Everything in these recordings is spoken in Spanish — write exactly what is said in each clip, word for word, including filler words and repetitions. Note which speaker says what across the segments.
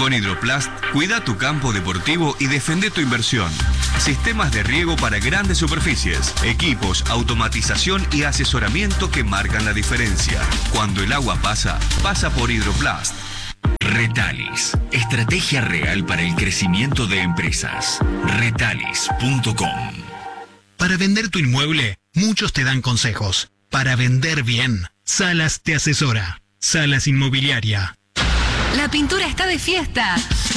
Speaker 1: Con Hidroplast, cuida tu campo deportivo y defende tu inversión. Sistemas de riego para grandes superficies, equipos, automatización y asesoramiento que marcan la diferencia. Cuando el agua pasa, pasa por Hidroplast.
Speaker 2: Retalis, estrategia real para el crecimiento de empresas. Retalis punto com.
Speaker 3: Para vender tu inmueble, muchos te dan consejos. Para vender bien, Salas te asesora. Salas Inmobiliaria.
Speaker 4: La pintura está de fiesta.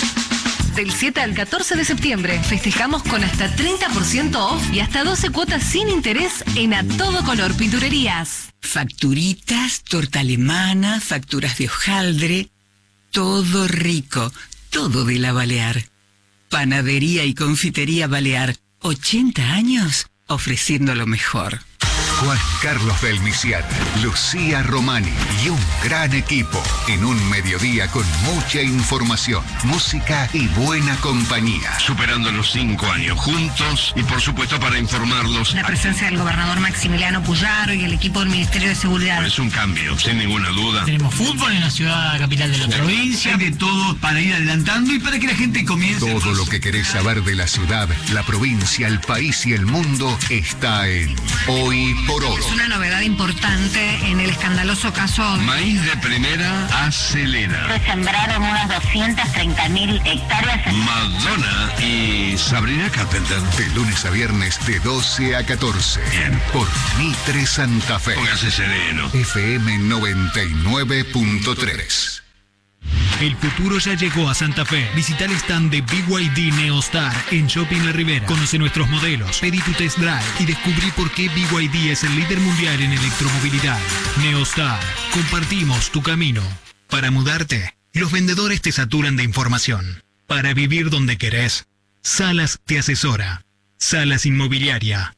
Speaker 4: Del siete al catorce de septiembre festejamos con hasta treinta por ciento off y hasta doce cuotas sin interés en A Todo Color Pinturerías.
Speaker 5: Facturitas, torta alemana, facturas de hojaldre, todo rico, todo de la Balear. Panadería y confitería Balear, ochenta años ofreciendo lo mejor.
Speaker 6: Juan Carlos del Misián, Lucía Romani y un gran equipo en un mediodía con mucha información, música y buena compañía.
Speaker 7: Superando los cinco años juntos y por supuesto para informarlos.
Speaker 8: La presencia del gobernador Maximiliano Puyaro y el equipo del Ministerio de Seguridad.
Speaker 7: Es un cambio, sin ninguna duda.
Speaker 9: Tenemos fútbol en la ciudad capital de la provincia.
Speaker 10: Hay de todo para ir adelantando y para que la gente comience.
Speaker 6: Todo lo que querés saber de la ciudad, la provincia, el país y el mundo está en Hoy por Hoy.
Speaker 8: Es una novedad importante en el escandaloso caso.
Speaker 7: Maíz de primera acelera.
Speaker 11: Se sembraron unas doscientas treinta mil hectáreas. En...
Speaker 7: Madonna y Sabrina Carpenter.
Speaker 6: De lunes a viernes de doce a catorce.
Speaker 7: Bien.
Speaker 6: Por Mitre Santa Fe.
Speaker 7: Póngase sereno.
Speaker 6: F M noventa y nueve punto tres.
Speaker 3: El futuro ya llegó a Santa Fe. Visita el stand de B Y D Neostar en Shopping La Ribera. Conoce nuestros modelos, pedí tu test drive y descubrí por qué B Y D es el líder mundial en electromovilidad. Neostar, compartimos tu camino. Para mudarte, los vendedores te saturan de información. Para vivir donde querés, Salas te asesora. Salas Inmobiliaria.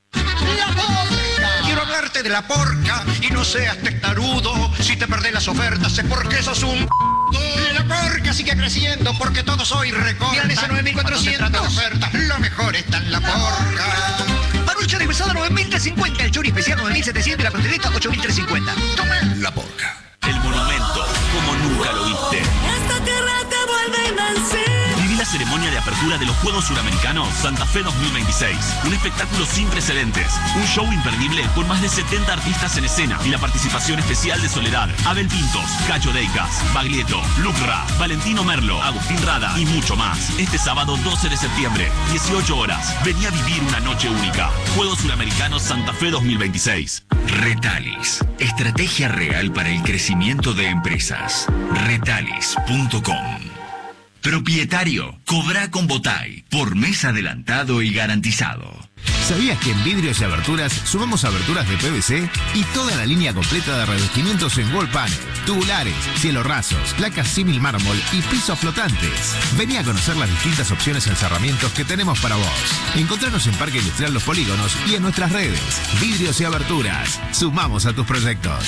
Speaker 12: Quiero hablarte de la porca y no seas testarudo. Si te perdés las ofertas es porque sos un... La porca sigue creciendo porque todos hoy recortan. Ese nueve mil cuatrocientos de ofertas, lo mejor está en la porca. Parucha de mesada nueve mil trescientos cincuenta, el chori especial nueve mil setecientos y la pandereta ocho mil trescientos cincuenta. Toma la porca.
Speaker 2: El monumento, como nunca lo viste.
Speaker 4: Esta tierra te vuelve a nacer.
Speaker 2: Viví la ceremonia de apertura de los Juegos Suramericanos Santa Fe dos mil veintiséis. Un espectáculo sin precedentes. Un show imperdible con más de setenta artistas en escena y la participación especial de Soledad, Abel Pintos, Cacho Deicas, Baglietto, Lucra, Valentino Merlo, Agustín Rada y mucho más. Este sábado doce de septiembre, dieciocho horas. Vení a vivir una noche única. Juegos Suramericanos Santa Fe dos mil veintiséis. Retalis, estrategia real para el crecimiento de empresas. Retalis punto com. Propietario, cobra con Botay, por mes adelantado y garantizado.
Speaker 13: ¿Sabías que en Vidrios y Aberturas sumamos aberturas de P V C y toda la línea completa de revestimientos en wall panel, tubulares, cielos rasos, placas símil mármol y pisos flotantes? Vení a conocer las distintas opciones en cerramientos que tenemos para vos. Encontranos en Parque Industrial Los Polígonos y en nuestras redes. Vidrios y Aberturas. Sumamos a tus proyectos.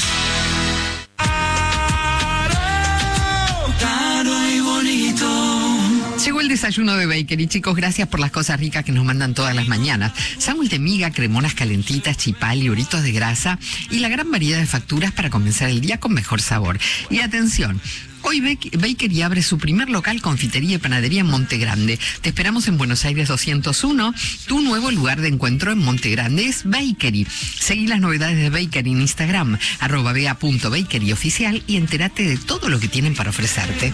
Speaker 14: Llegó el desayuno de Bakery, chicos, gracias por las cosas ricas que nos mandan todas las mañanas. Sándwich de miga, cremonas calentitas, chipal y uritos de grasa y la gran variedad de facturas para comenzar el día con mejor sabor. Y atención, hoy Bakery abre su primer local confitería y panadería en Monte Grande. Te esperamos en Buenos Aires doscientos uno, tu nuevo lugar de encuentro en Monte Grande es Bakery. Seguí las novedades de Bakery en Instagram, arroba bea punto bakery oficial y entérate de todo lo que tienen para ofrecerte.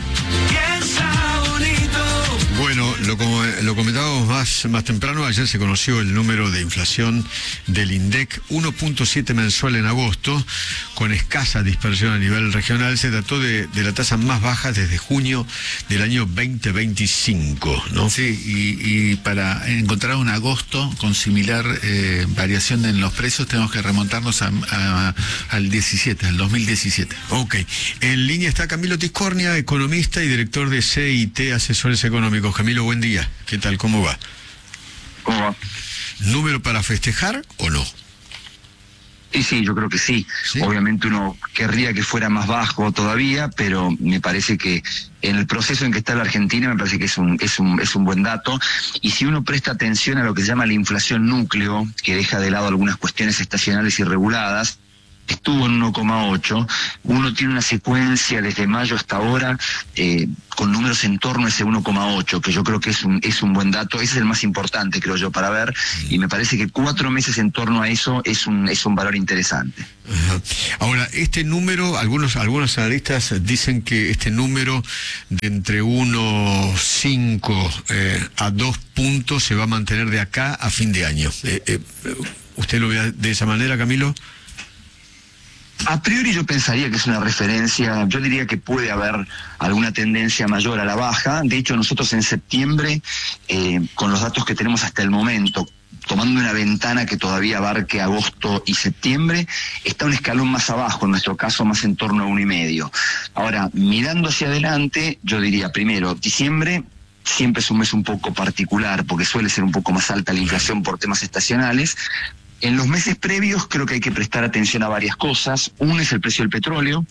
Speaker 15: Bueno, lo, lo comentábamos más, más temprano. Ayer se conoció el número de inflación del INDEC, uno punto siete mensual en agosto, con escasa dispersión a nivel regional. Se trató de, de la tasa más baja desde junio del año veinte veinticinco, ¿no?
Speaker 16: Sí, y, y para encontrar un agosto con similar eh, variación en los precios tenemos que remontarnos a, a, al diecisiete, al dos mil diecisiete.
Speaker 15: Ok. En línea está Camilo Tiscornia, economista y director de C I T Asesores Económicos. Camilo, buen día. ¿Qué tal? ¿Cómo va?
Speaker 17: ¿Cómo va?
Speaker 15: ¿Número para festejar o no?
Speaker 17: Sí, sí, yo creo que sí. ¿Sí? Obviamente uno querría que fuera más bajo todavía, pero me parece que en el proceso en que está la Argentina me parece que es un, es un, es un buen dato. Y si uno presta atención a lo que se llama la inflación núcleo, que deja de lado algunas cuestiones estacionales y reguladas, estuvo en uno coma ocho, uno tiene una secuencia desde mayo hasta ahora eh, con números en torno a ese uno coma ocho, que yo creo que es un, es un buen dato, ese es el más importante, creo yo, para ver, y me parece que cuatro meses en torno a eso es un, es un valor interesante.
Speaker 15: Ajá. Ahora, este número, algunos, algunos analistas dicen que este número de entre uno coma cinco eh, a dos puntos se va a mantener de acá a fin de año. Eh, eh, ¿Usted lo ve de esa manera, Camilo?
Speaker 17: A priori yo pensaría que es una referencia, yo diría que puede haber alguna tendencia mayor a la baja. De hecho, nosotros en septiembre, eh, con los datos que tenemos hasta el momento, tomando una ventana que todavía abarque agosto y septiembre, está un escalón más abajo, en nuestro caso más en torno a uno y medio. Ahora, mirando hacia adelante, yo diría primero, diciembre siempre es un mes un poco particular, porque suele ser un poco más alta la inflación por temas estacionales. En los meses previos creo que hay que prestar atención a varias cosas. Uno es el precio del petróleo,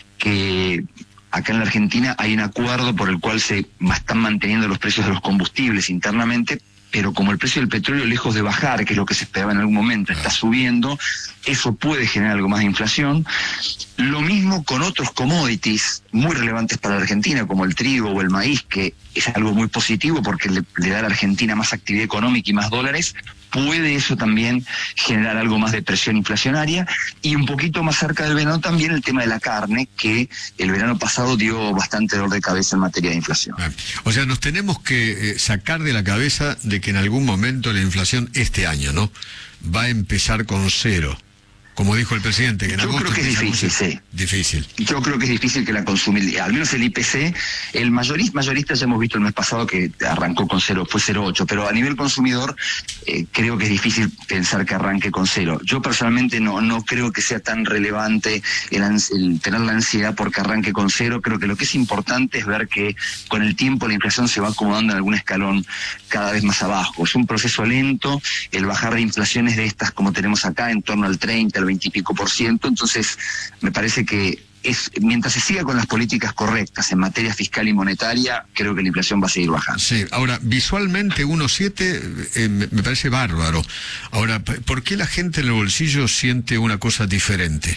Speaker 17: que acá en la Argentina hay un acuerdo por el cual se están manteniendo los precios de los combustibles internamente, pero como el precio del petróleo, lejos de bajar, que es lo que se esperaba en algún momento, está subiendo, eso puede generar algo más de inflación. Lo mismo con otros commodities muy relevantes para la Argentina, como el trigo o el maíz, que es algo muy positivo porque le, le da a la Argentina más actividad económica y más dólares. Puede eso también generar algo más de presión inflacionaria. Y un poquito más cerca del verano también el tema de la carne, que el verano pasado dio bastante dolor de cabeza en materia de inflación.
Speaker 15: O sea, nos tenemos que eh, sacar de la cabeza de que en algún momento la inflación este año, ¿no?, va a empezar con cero. Como dijo el presidente, que en
Speaker 17: Yo
Speaker 15: agosto
Speaker 17: creo que es difícil, sí.
Speaker 15: Difícil.
Speaker 17: Yo creo que es difícil que la consumidora, al menos el I P C, el mayorista, mayorista ya hemos visto el mes pasado que arrancó con cero, fue cero coma ocho, pero a nivel consumidor eh, creo que es difícil pensar que arranque con cero. Yo personalmente no, no creo que sea tan relevante el, el tener la ansiedad porque arranque con cero. Creo que lo que es importante es ver que con el tiempo la inflación se va acomodando en algún escalón cada vez más abajo. Es un proceso lento, el bajar de inflaciones de estas como tenemos acá en torno al treinta, al veinte y pico por ciento, entonces me parece que es, mientras se siga con las políticas correctas en materia fiscal y monetaria, creo que la inflación va a seguir bajando.
Speaker 15: Sí, ahora, visualmente uno coma siete eh, me, me parece bárbaro. Ahora, ¿por qué la gente en el bolsillo siente una cosa diferente?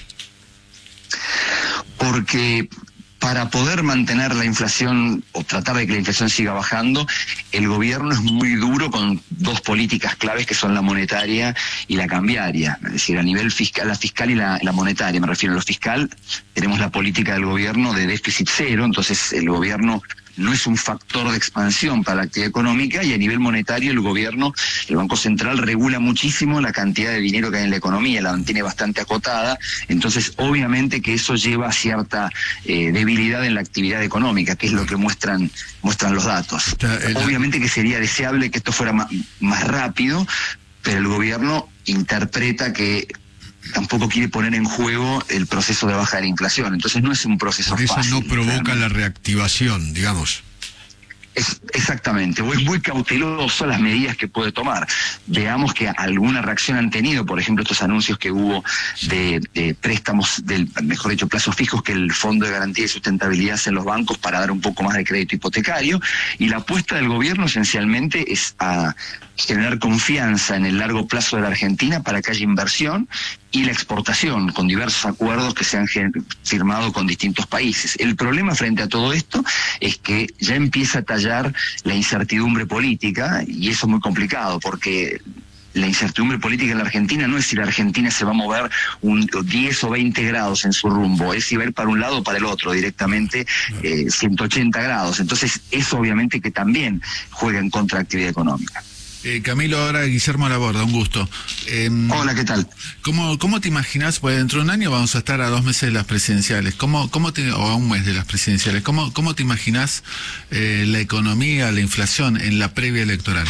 Speaker 17: Porque para poder mantener la inflación o tratar de que la inflación siga bajando, el gobierno es muy duro con dos políticas claves que son la monetaria y la cambiaria. Es decir, a nivel fiscal, la fiscal y la, la monetaria, me refiero a lo fiscal, tenemos la política del gobierno de déficit cero, entonces el gobierno no es un factor de expansión para la actividad económica, y a nivel monetario el gobierno, el Banco Central regula muchísimo la cantidad de dinero que hay en la economía, la mantiene bastante acotada, entonces obviamente que eso lleva a cierta eh, debilidad en la actividad económica, que es lo que muestran muestran los datos. Obviamente que sería deseable que esto fuera más, más rápido, pero el gobierno interpreta que tampoco quiere poner en juego el proceso de baja de la inflación, entonces no es un proceso
Speaker 15: Por eso
Speaker 17: fácil.
Speaker 15: no provoca
Speaker 17: realmente
Speaker 15: la reactivación, digamos.
Speaker 17: Es, exactamente, o es muy cauteloso las medidas que puede tomar. Veamos que alguna reacción han tenido, por ejemplo, estos anuncios que hubo de, de préstamos, del, mejor dicho, plazos fijos que el Fondo de Garantía y Sustentabilidad hace en los bancos para dar un poco más de crédito hipotecario, y la apuesta del gobierno esencialmente es a generar confianza en el largo plazo de la Argentina para que haya inversión y la exportación, con diversos acuerdos que se han firmado con distintos países. El problema frente a todo esto es que ya empieza a tallar la incertidumbre política, y eso es muy complicado, porque la incertidumbre política en la Argentina no es si la Argentina se va a mover un diez o veinte grados en su rumbo, es si va a ir para un lado o para el otro, directamente eh, ciento ochenta grados. Entonces eso obviamente que también juega en contra de la actividad económica.
Speaker 16: Eh, Camilo, ahora Guillermo Laborda, un gusto. Eh,
Speaker 17: Hola, ¿qué tal?
Speaker 16: ¿Cómo, cómo te imaginas? Pues dentro de un año vamos a estar a dos meses de las presidenciales, ¿cómo, cómo te, o a un mes de las presidenciales, ¿cómo, cómo te imaginas eh, la economía, la inflación en la previa electoral?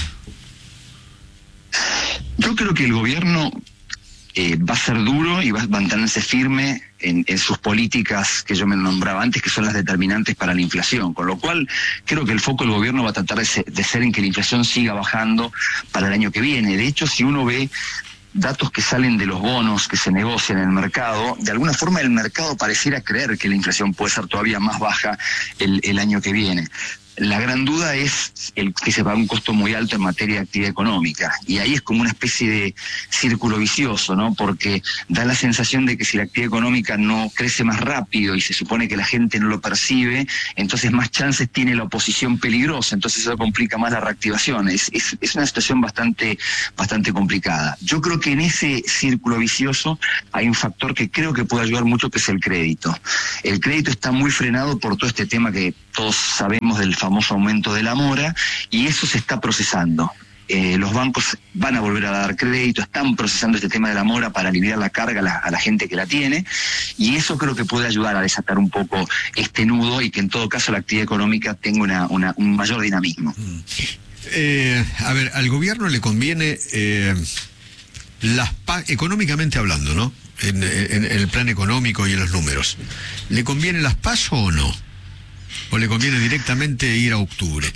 Speaker 17: Yo creo que el gobierno eh, va a ser duro y va a mantenerse firme en, en sus políticas que yo me nombraba antes, que son las determinantes para la inflación, con lo cual creo que el foco del gobierno va a tratar de ser, de ser en que la inflación siga bajando para el año que viene. De hecho, si uno ve datos que salen de los bonos que se negocian en el mercado, de alguna forma el mercado pareciera creer que la inflación puede ser todavía más baja el, el año que viene. La gran duda es el que se paga un costo muy alto en materia de actividad económica, y ahí es como una especie de círculo vicioso, ¿no? Porque da la sensación de que si la actividad económica no crece más rápido y se supone que la gente no lo percibe, entonces más chances tiene la oposición peligrosa, entonces eso complica más la reactivación. Es, es, es una situación bastante, bastante complicada. Yo creo que en ese círculo vicioso hay un factor que creo que puede ayudar mucho, que es el crédito. El crédito está muy frenado por todo este tema que todos sabemos del famoso aumento de la mora, y eso se está procesando. Eh, los bancos van a volver a dar crédito, están procesando este tema de la mora para aliviar la carga a la, a la gente que la tiene, y eso creo que puede ayudar a desatar un poco este nudo y que en todo caso la actividad económica tenga una, una, un mayor dinamismo.
Speaker 15: Eh, a ver, al gobierno le conviene, eh, las pa económicamente hablando, ¿no? En, en, en el plan económico y en los números, ¿le conviene las PASO o no? ¿O le conviene directamente ir a octubre?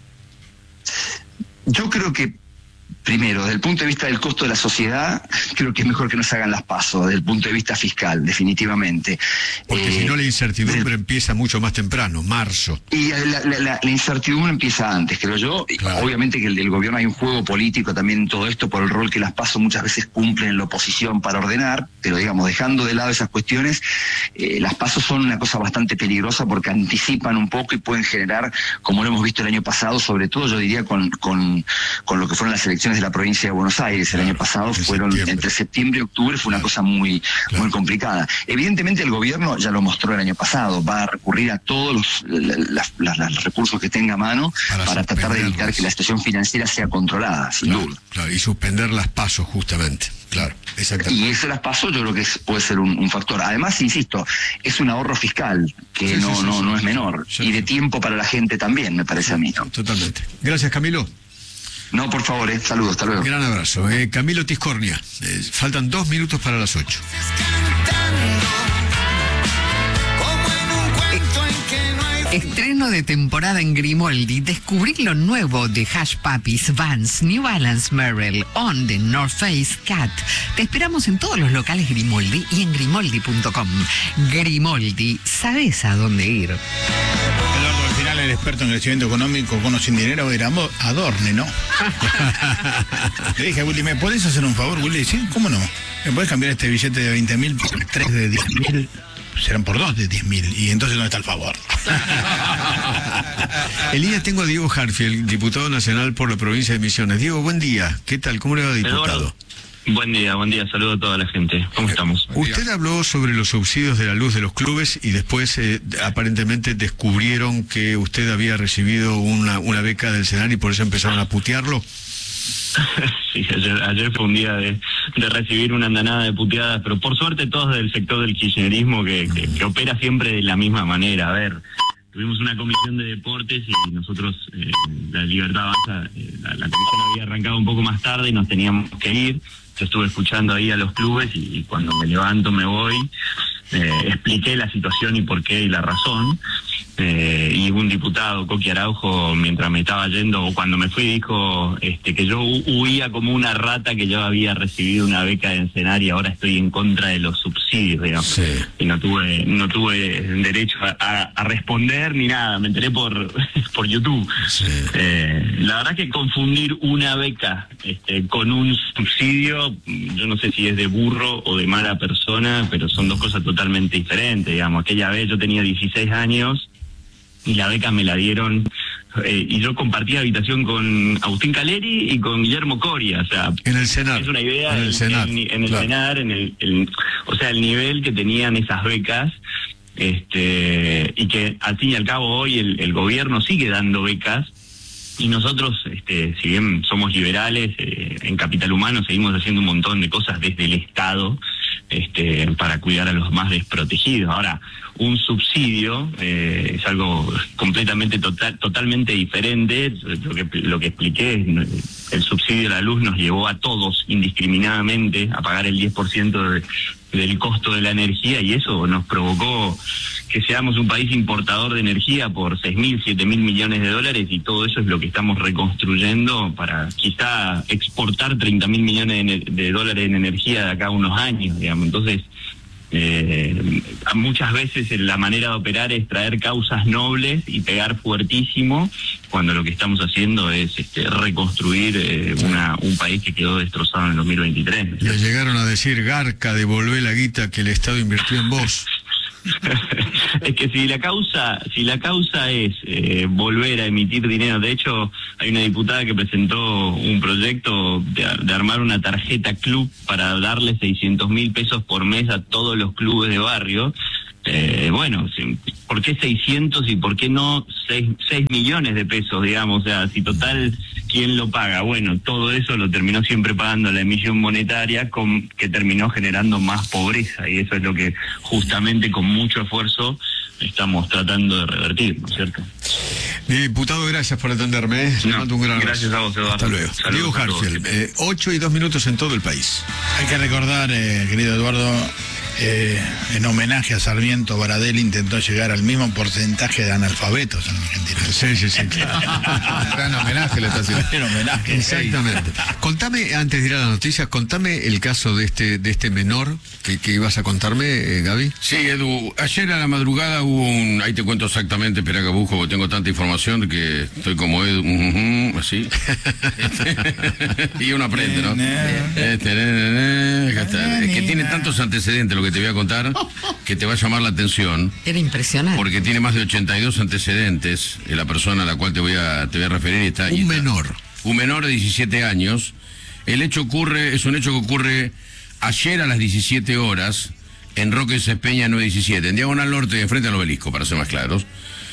Speaker 17: Yo creo que, primero, desde el punto de vista del costo de la sociedad, creo que es mejor que no se hagan las PASO, desde el punto de vista fiscal, definitivamente.
Speaker 15: Porque eh, si no la incertidumbre de... empieza mucho más temprano, marzo.
Speaker 17: Y la, la, la, la incertidumbre empieza antes, creo yo. Claro. Obviamente que el del gobierno hay un juego político también en todo esto, por el rol que las PASO muchas veces cumplen en la oposición para ordenar, pero digamos, dejando de lado esas cuestiones, eh, las PASO son una cosa bastante peligrosa porque anticipan un poco y pueden generar, como lo hemos visto el año pasado, sobre todo yo diría con, con, con lo que fueron las elecciones de la provincia de Buenos Aires el claro, año pasado, fueron septiembre. entre septiembre y octubre, fue una claro. cosa muy, claro. muy complicada. Evidentemente el gobierno ya lo mostró el año pasado, va a recurrir a todos los, la, la, la, los recursos que tenga a mano para, para tratar de evitar que la situación financiera sea controlada, sin
Speaker 15: claro,
Speaker 17: duda.
Speaker 15: Claro, y suspender las PASO justamente. Claro, exactamente.
Speaker 17: Y eso las PASO yo creo que es, puede ser un, un factor. Además, insisto, es un ahorro fiscal que sí, no, sí, sí, no, sí, no sí, es menor. Sí, y de tiempo para la gente también, me parece a mí. ¿no?
Speaker 15: Totalmente. Gracias, Camilo.
Speaker 17: No, por favor, eh. saludos, hasta luego.
Speaker 15: Gran abrazo. Eh, Camilo Tiscornia. Eh, faltan dos minutos para las ocho.
Speaker 14: Estreno de temporada en Grimoldi. Descubrí lo nuevo de Hush Puppies, Vans, New Balance, Merrell, On, The North Face, Cat. Te esperamos en todos los locales Grimoldi y en grimoldi punto com. Grimoldi, ¿sabes a dónde ir?
Speaker 18: Eduardo, al final el experto en crecimiento económico, con o sin dinero, era Adorne, ¿no? Le dije a Willy, ¿me podés hacer un favor, Willy? Sí, ¿cómo no? ¿Me podés cambiar este billete de veinte mil por tres de diez mil? Serán por dos de diez mil, y entonces ¿dónde está el favor?
Speaker 15: Elías, tengo a Diego Harfield, diputado nacional por la provincia de Misiones. Diego, buen día. ¿Qué tal? ¿Cómo le va, diputado?
Speaker 19: Eduardo, buen día, buen día. Saludo a toda la gente. ¿Cómo estamos?
Speaker 15: Usted habló sobre los subsidios de la luz de los clubes y después eh, aparentemente descubrieron que usted había recibido una, una beca del Senar y por eso empezaron a putearlo.
Speaker 19: Sí, ayer, ayer fue un día de, de recibir una andanada de puteadas, pero por suerte todos del sector del kirchnerismo que, que, que opera siempre de la misma manera. A ver, tuvimos una comisión de deportes y nosotros, eh, la Libertad Avanza, eh, la, la comisión había arrancado un poco más tarde y nos teníamos que ir. Yo estuve escuchando ahí a los clubes y, y cuando me levanto me voy, eh, expliqué la situación y por qué y la razón. Eh, y un diputado, Coqui Araujo, mientras me estaba yendo, o cuando me fui, dijo este, que yo huía como una rata, que yo había recibido una beca de Encenar y ahora estoy en contra de los subsidios, digamos. Sí. Y no tuve no tuve derecho a, a, a responder ni nada, me enteré por, por YouTube. Sí. Eh, la verdad que confundir una beca este, con un subsidio, yo no sé si es de burro o de mala persona, pero son dos cosas totalmente diferentes, digamos. Aquella vez yo tenía dieciséis años, y la beca me la dieron, eh, y yo compartí habitación con Agustín Caleri y con Guillermo Coria, o sea,
Speaker 15: en el Senar,
Speaker 19: es una idea,
Speaker 15: en el Senar,
Speaker 19: en, en el
Speaker 15: claro.
Speaker 19: Senar, en el, el, o sea, el nivel que tenían esas becas, este, y que al fin y al cabo hoy el, el gobierno sigue dando becas, y nosotros, este, si bien somos liberales, eh, en Capital Humano seguimos haciendo un montón de cosas desde el Estado, este, para cuidar a los más desprotegidos. Ahora, un subsidio eh, es algo completamente total, totalmente diferente. Lo que, lo que expliqué, el subsidio de la luz nos llevó a todos indiscriminadamente a pagar el diez por ciento de, del costo de la energía, y eso nos provocó que seamos un país importador de energía por seis mil, siete mil millones de dólares, y todo eso es lo que estamos reconstruyendo para quizá exportar treinta mil millones de, de dólares en energía de acá a unos años, digamos. Entonces, Eh, muchas veces la manera de operar es traer causas nobles y pegar fuertísimo, cuando lo que estamos haciendo es este, reconstruir eh, una, un país que quedó destrozado en el dos mil veintitrés.
Speaker 15: Le llegaron a decir: Garca, devolvé la guita que el Estado invirtió en vos.
Speaker 19: Es que si la causa si la causa es eh, volver a emitir dinero, de hecho hay una diputada que presentó un proyecto de, de armar una tarjeta club para darle seiscientos mil pesos por mes a todos los clubes de barrio. Eh, bueno, ¿por qué seiscientos y por qué no seis millones de pesos, digamos? O sea, si total, ¿quién lo paga? Bueno, todo eso lo terminó siempre pagando la emisión monetaria, con, que terminó generando más pobreza, y eso es lo que justamente con mucho esfuerzo estamos tratando de revertir, ¿no es cierto?
Speaker 15: Diputado, gracias por atenderme. ¿eh?
Speaker 19: No,
Speaker 15: mando un gran
Speaker 19: gracias
Speaker 15: abrazo.
Speaker 19: a vos, Eduardo.
Speaker 15: Hasta luego.
Speaker 19: Saludos
Speaker 15: Diego
Speaker 19: a todos.
Speaker 15: Harfield, eh, ocho y dos minutos en todo el país.
Speaker 18: Hay que recordar, eh, querido Eduardo, eh, en homenaje a Sarmiento, Baradel intentó llegar al mismo porcentaje de analfabetos en Argentina.
Speaker 15: Sí, sí, sí.
Speaker 18: Gran homenaje le está haciendo. Gran homenaje.
Speaker 15: Exactamente. Contame, antes de ir a la noticia, contame el caso de este de este menor que, que ibas a contarme, eh, Gaby.
Speaker 7: Sí, Edu, ayer a la madrugada hubo un... Ahí te cuento exactamente, espera que busco, porque tengo tanta información que estoy como Edu, uh, uh, así. Y uno aprende, ¿no? Este, ne, ne, ne, acá está. Es que tiene tantos antecedentes lo que te voy a contar, que te va a llamar la atención.
Speaker 14: Era impresionante.
Speaker 7: Porque tiene más de ochenta y dos antecedentes, eh, la persona a la cual te voy a, te voy a referir. Está,
Speaker 15: Un
Speaker 7: está.
Speaker 15: menor.
Speaker 7: Un menor de diecisiete años. El hecho ocurre, es un hecho que ocurre ayer a las diecisiete horas en Roque Cespeña nueve diecisiete, en Diagonal Norte, enfrente al Obelisco, para ser más claros.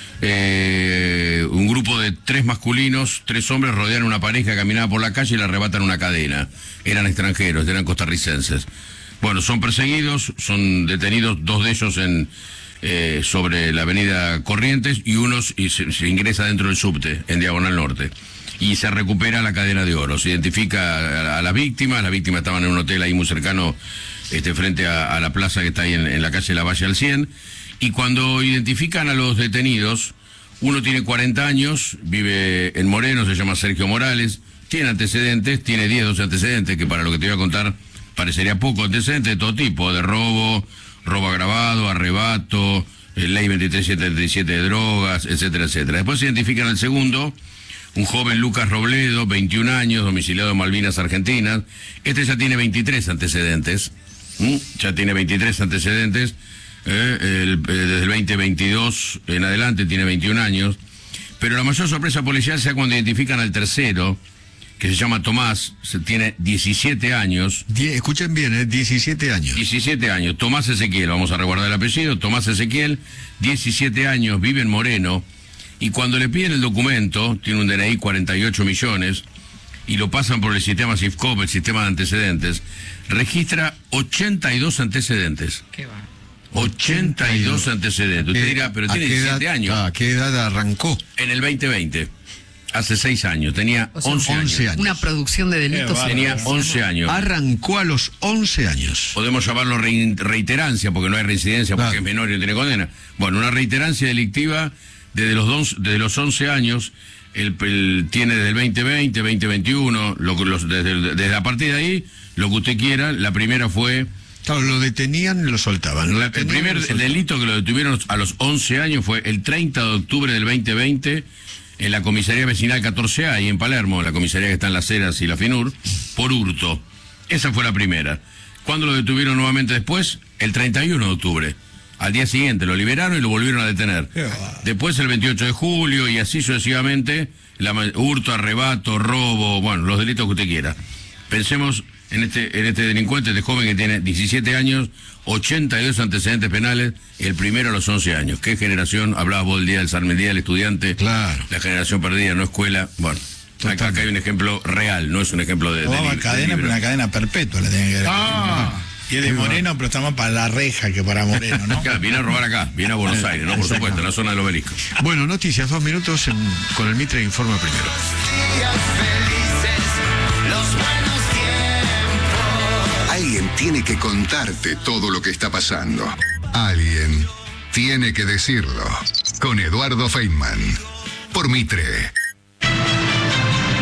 Speaker 7: Eh, un grupo de tres masculinos, tres hombres, rodean una pareja que caminaba por la calle y le arrebatan una cadena. Eran extranjeros, eran costarricenses. Bueno, son perseguidos, son detenidos, dos de ellos en eh, sobre la avenida Corrientes, y uno y se, se ingresa dentro del subte, en Diagonal Norte. Y se recupera la cadena de oro. Se identifica a, a la víctima. Las víctimas estaban en un hotel ahí muy cercano, este, frente a, a la plaza que está ahí en, en la calle La Valle al cien. Y cuando identifican a los detenidos, uno tiene cuarenta años, vive en Moreno, se llama Sergio Morales, tiene antecedentes, tiene diez, doce antecedentes, que para lo que te voy a contar parecería poco, antecedentes de todo tipo, de robo, robo agravado, arrebato, eh, ley veintitrés setenta y siete de drogas, etcétera, etcétera. Después se identifican al segundo, un joven Lucas Robledo, veintiún años, domiciliado en Malvinas, Argentinas. Este ya tiene veintitrés antecedentes, ¿Mm? ya tiene veintitrés antecedentes, eh, el, eh, desde el veinte veintidós en adelante tiene veintiún años. Pero la mayor sorpresa policial sea cuando identifican al tercero, que se llama Tomás, se tiene diecisiete años.
Speaker 15: Die, escuchen bien, ¿eh? diecisiete años.
Speaker 7: diecisiete años, Tomás Ezequiel, vamos a recordar el apellido, Tomás Ezequiel, diecisiete años, vive en Moreno, y cuando le piden el documento, tiene un D N I cuarenta y ocho millones, y lo pasan por el sistema SIFCOP, el sistema de antecedentes, registra ochenta y dos antecedentes.
Speaker 14: ¿Qué va?
Speaker 7: ochenta y dos antecedentes. Usted dirá, pero tiene diecisiete años.
Speaker 15: ¿A qué edad arrancó?
Speaker 7: En el veinte veinte. Hace seis años, tenía
Speaker 14: O sea,
Speaker 7: once años.
Speaker 15: años.
Speaker 14: Una producción de delitos.
Speaker 7: Tenía once años.
Speaker 15: Arrancó a los once años.
Speaker 7: Podemos llamarlo re reiterancia, porque no hay reincidencia, porque
Speaker 15: Claro.
Speaker 7: es menor y no tiene condena. Bueno, una reiterancia delictiva desde los, dos, desde los once años, el, el, tiene desde el veinte veinte, veinte veintiuno, lo, los, desde, desde a partir de ahí, lo que usted quiera. La primera fue...
Speaker 15: Claro, lo detenían y lo soltaban. Lo
Speaker 7: La,
Speaker 15: detenían
Speaker 7: el primer
Speaker 15: y lo soltaban.
Speaker 7: delito que lo detuvieron a los once años fue el treinta de octubre del veinte veinte, en la comisaría vecinal catorce A, ahí en Palermo, la comisaría que está en Las Heras y la FINUR, por hurto. Esa fue la primera. ¿Cuándo lo detuvieron nuevamente después? El treinta y uno de octubre. Al día siguiente lo liberaron y lo volvieron a detener. Después el veintiocho de julio y así sucesivamente, la, hurto, arrebato, robo, bueno, los delitos que usted quiera. Pensemos en este, en este delincuente, este joven que tiene diecisiete años, ochenta y dos antecedentes penales, el primero a los once años. ¿Qué generación? Hablabas vos del día del Sarmiento, del estudiante.
Speaker 15: Claro.
Speaker 7: La generación perdida, no escuela. Bueno, acá, acá hay un ejemplo real, no es un ejemplo de... de,
Speaker 18: Vamos a
Speaker 7: de
Speaker 18: cadena, pero una cadena perpetua le tienen que dar.
Speaker 7: Ah.
Speaker 18: Y es de Moreno, pero está más para la reja que para Moreno, ¿no?
Speaker 7: Claro, viene a robar acá, viene a Buenos Aires, ¿no? Por supuesto, en la zona del Obelisco.
Speaker 15: Bueno, noticias, dos minutos en- con el Mitre Informa primero.
Speaker 6: Alguien tiene que contarte todo lo que está pasando. Alguien tiene que decirlo. Con Eduardo Feynman. Por Mitre.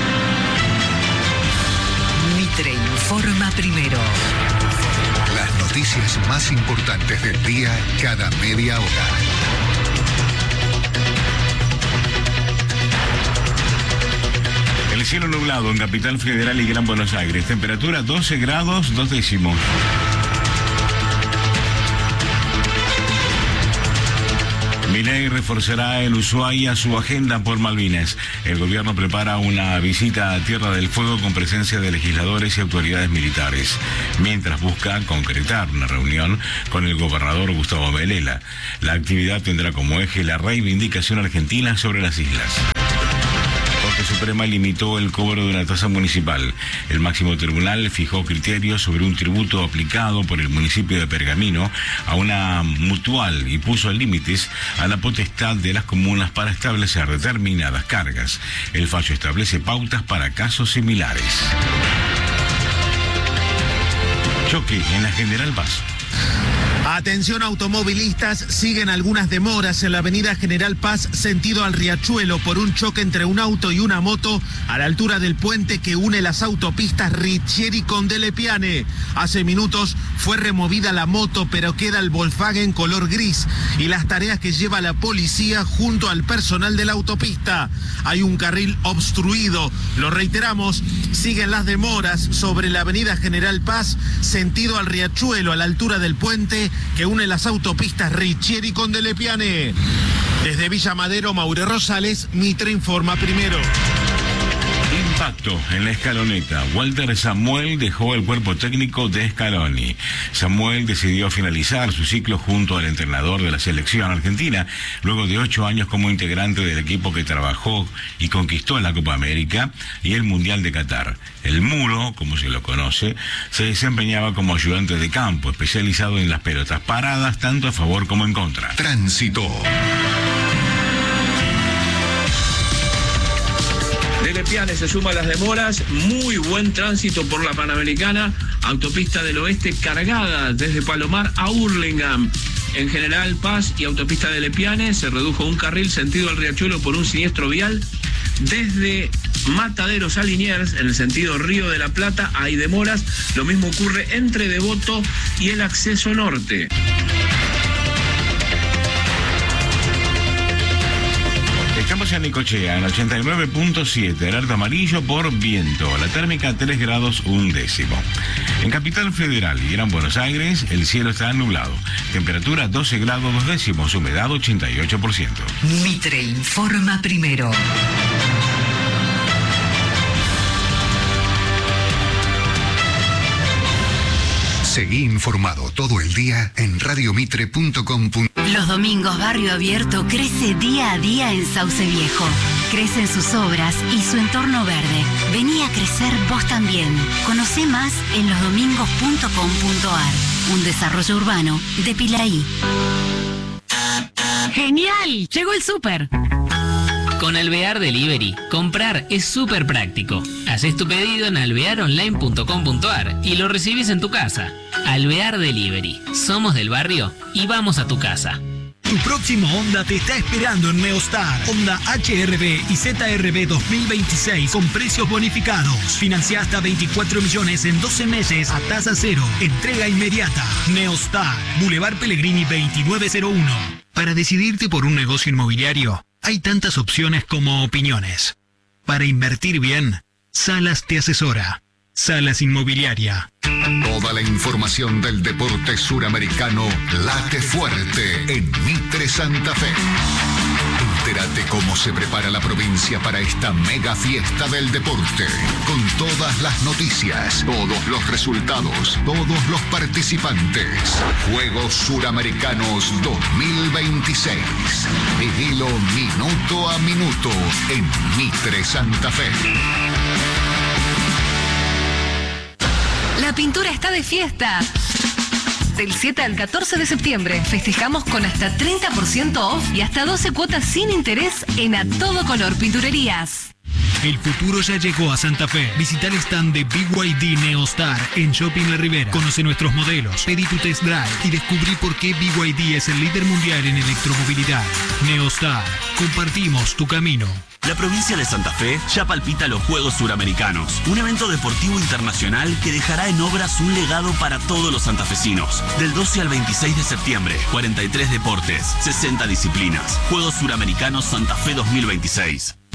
Speaker 4: Mitre informa primero.
Speaker 6: Las noticias noticias más importantes del día cada media hora.
Speaker 20: El cielo nublado en Capital Federal y Gran Buenos Aires. Temperatura doce grados, dos décimos. Milei reforzará en Ushuaia su agenda por Malvinas. El gobierno prepara una visita a Tierra del Fuego con presencia de legisladores y autoridades militares, mientras busca concretar una reunión con el gobernador Gustavo Vilela. La actividad tendrá como eje la reivindicación argentina sobre las islas. La Corte Suprema limitó el cobro de una tasa municipal. El máximo tribunal fijó criterios sobre un tributo aplicado por el municipio de Pergamino a una mutual y puso límites a la potestad de las comunas para establecer determinadas cargas. El fallo establece pautas para casos similares. Choque en la General Paz.
Speaker 21: Atención automovilistas, siguen algunas demoras en la avenida General Paz, sentido al Riachuelo, por un choque entre un auto y una moto a la altura del puente que une las autopistas Riccieri con Delle Piane. Hace minutos fue removida la moto, pero queda el Volkswagen color gris y las tareas que lleva la policía junto al personal de la autopista. Hay un carril obstruido, lo reiteramos, siguen las demoras sobre la avenida General Paz, sentido al Riachuelo, a la altura del puente que une las autopistas Riccieri con Delle Piane. Desde Villa Madero, Maure Rosales, Mitre informa primero.
Speaker 20: Impacto en la Escaloneta. Walter Samuel dejó el cuerpo técnico de Scaloni. Samuel decidió finalizar su ciclo junto al entrenador de la selección argentina, luego de ocho años como integrante del equipo que trabajó y conquistó la Copa América y el Mundial de Qatar. El Muro, como se lo conoce, se desempeñaba como ayudante de campo, especializado en las pelotas paradas, tanto a favor como en contra.
Speaker 6: Tránsito.
Speaker 22: Delle Piane se suma a las demoras, muy buen tránsito por la Panamericana, autopista del oeste cargada desde Palomar a Hurlingham. En General Paz y autopista Delle Piane se redujo un carril sentido al Riachuelo por un siniestro vial. Desde Mataderos a Liniers, en el sentido Río de la Plata, hay demoras. Lo mismo ocurre entre Devoto y el acceso norte.
Speaker 20: Estamos en Necochea, en ochenta y nueve punto siete, alerta amarillo por viento, la térmica tres grados un décimo. En Capital Federal y Gran Buenos Aires, el cielo está nublado, temperatura doce grados dos décimos, humedad ochenta y ocho por ciento.
Speaker 4: Mitre informa primero.
Speaker 6: Seguí informado todo el día en radiomitre punto com.
Speaker 4: Los domingos Barrio Abierto crece día a día en Sauce Viejo. Crecen sus obras y su entorno verde. Vení a crecer vos también. Conocé más en losdomingos punto com punto ar. Un desarrollo urbano de Pilaí.
Speaker 23: ¡Genial! Llegó el súper. Con Alvear Delivery, comprar es súper práctico. Haces tu pedido en alvear online punto com punto ar y lo recibís en tu casa. Alvear Delivery. Somos del barrio y vamos a tu casa.
Speaker 3: Tu próximo Honda te está esperando en Neostar. Honda H R V y Z R V dos mil veintiséis con precios bonificados. Financia hasta veinticuatro millones en doce meses a tasa cero. Entrega inmediata. Neostar. Boulevard Pellegrini veintinueve cero uno. Para decidirte por un negocio inmobiliario, hay tantas opciones como opiniones. Para invertir bien, Salas te asesora. Salas Inmobiliaria.
Speaker 6: Toda la información del deporte suramericano late fuerte en Mitre Santa Fe. Entérate cómo se prepara la provincia para esta mega fiesta del deporte. Con todas las noticias, todos los resultados, todos los participantes. Juegos Suramericanos dos mil veintiséis. Vivilo minuto a minuto en Mitre Santa Fe.
Speaker 4: La pintura está de fiesta. Del siete al catorce de septiembre festejamos con hasta treinta por ciento off y hasta doce cuotas sin interés en A Todo Color Pinturerías.
Speaker 3: El futuro ya llegó a Santa Fe. Visita el stand de B Y D Neostar en Shopping La Ribera. Conoce nuestros modelos, pedí tu test drive y descubrí por qué B Y D es el líder mundial en electromovilidad. Neostar, compartimos tu camino.
Speaker 2: La provincia de Santa Fe ya palpita los Juegos Suramericanos, un evento deportivo internacional que dejará en obras un legado para todos los santafesinos. Del doce al veintiséis de septiembre, cuarenta y tres deportes, sesenta disciplinas. Juegos Suramericanos Santa Fe dos mil veintiséis.